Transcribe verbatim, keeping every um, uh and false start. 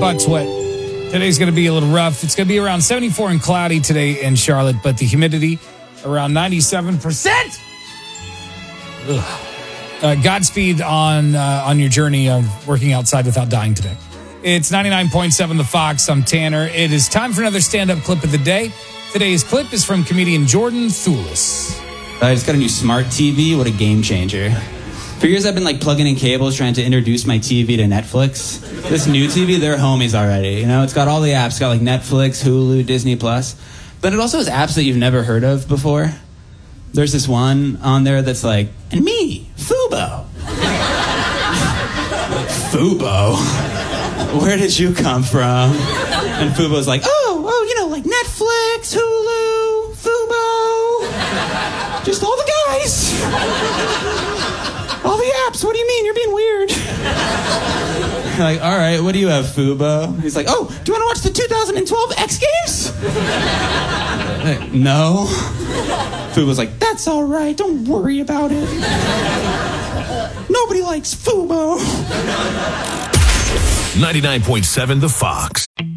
butt sweat. Today's going to be a little rough. It's going to be around seventy-four and cloudy today in Charlotte, but the humidity around ninety-seven percent. Ugh. Uh, Godspeed on uh, on your journey of working outside without dying today. It's ninety-nine point seven The Fox. I'm Tanner. It is time for another stand-up clip of the day. Today's clip is from comedian Jordan Thulis. I just got a new smart T V. What a game changer. For years, I've been like plugging in cables, trying to introduce my T V to Netflix. This new T V, they're homies already. You know, it's got all the apps. It's got like Netflix, Hulu, Disney Plus. But it also has apps that you've never heard of before. There's this one on there that's like, and me, Fubo. Fubo? Where did you come from? And Fubo's like, oh, oh, you know, like Netflix, Hulu, Fubo. Just all the guys. All the apps. What do you mean? You're being weird. You're like, all right, what do you have, Fubo? He's like, oh, do you want to watch the two thousand twelve X Games? Like, no. Fubo's like, that's all right. Don't worry about it. Nobody likes Fubo. ninety-nine point seven The Fox.